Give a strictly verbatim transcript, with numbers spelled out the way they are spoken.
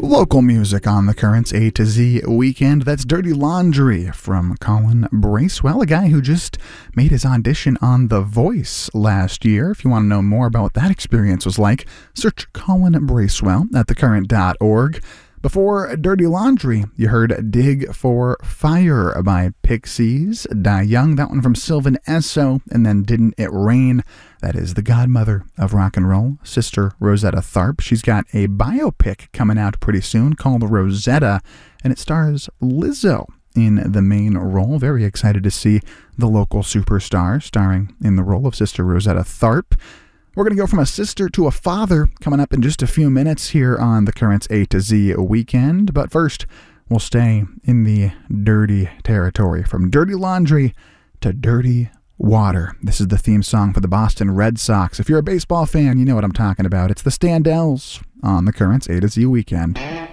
Local music on the Currents A to Z weekend. That's Dirty Laundry from Colin Bracewell, a guy who just made his audition on The Voice last year. If you want to know more about what that experience was like, search Colin Bracewell at the current dot org. Before Dirty Laundry, you heard Dig for Fire by Pixies, Die Young, that one from Sylvan Esso, and then Didn't It Rain? That is the godmother of rock and roll, Sister Rosetta Tharpe. She's got a biopic coming out pretty soon called Rosetta, and it stars Lizzo in the main role. Very excited to see the local superstar starring in the role of Sister Rosetta Tharpe. We're going to go from a sister to a father coming up in just a few minutes here on the Currents A to Z weekend. But first, we'll stay in the dirty territory. From Dirty Laundry to Dirty Water. This is the theme song for the Boston Red Sox. If you're a baseball fan, you know what I'm talking about. It's the Standells on the Currents A to Z weekend.